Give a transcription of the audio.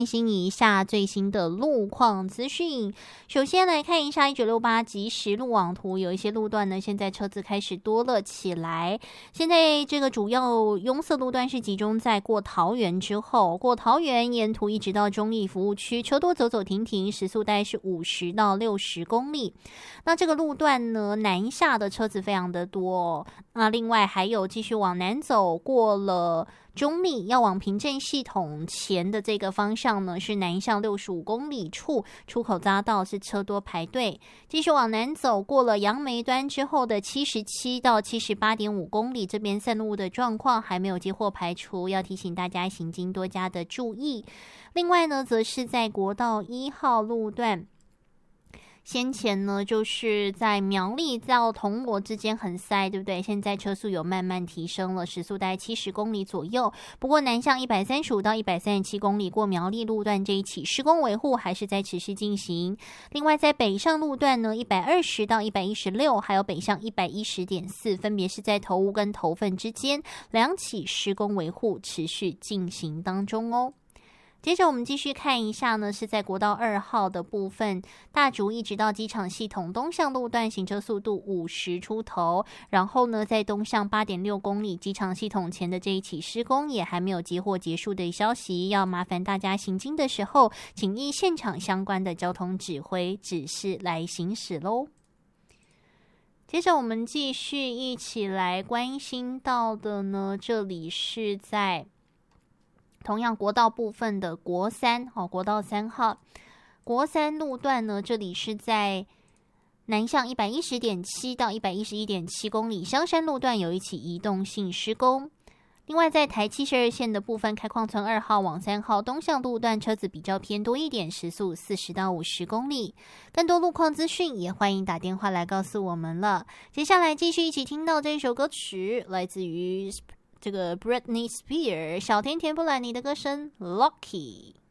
更新一下最新的路况资讯。首先来看一下1968即时路网图，有一些路段呢，现在车子开始多了起来。现在这个主要拥塞路段是集中在过桃园之后，过桃园沿途一直到中立服务区，车多走走停停，时速大概是50到60公里。那这个路段呢，南下的车子非常的多哦。那另外还有继续往南走，过了中立要往平镇系统前的这个方向呢，是南向65公里处，出口匝道是车多排队。继续往南走，过了杨梅端之后的77到78.5公里，这边散路的状况还没有接获排除，要提醒大家行经多加的注意。另外呢，则是在国道1号路段。先前呢，就是在苗栗到铜锣之间很塞，对不对？现在车速有慢慢提升了，时速大概70公里左右。不过南向135到137公里过苗栗路段这一起施工维护还是在持续进行。另外在北上路段呢，120到116，还有北向110.4，分别是在头屋跟头份之间两起施工维护持续进行当中哦。接着我们继续看一下呢，是在国道2号的部分，大竹一直到机场系统东向路段行车速度50出头，然后呢在东向8.6公里机场系统前的这一起施工也还没有接获结束的消息，要麻烦大家行经的时候请依现场相关的交通指挥指示来行驶咯。接着我们继续一起来关心到的呢，这里是在同样国道部分的国三国道3号国三路段呢，这里是在南向110.7到111.7公里，香山路段有一起移动性施工。另外在台72线的部分，开矿村2号往3号东向路段车子比较偏多一点，时速40到50公里。更多路况资讯也欢迎打电话来告诉我们了。接下来继续一起听到这一首歌曲，来自于这个 Britney Spears 小甜甜布兰妮的歌声 Lucky。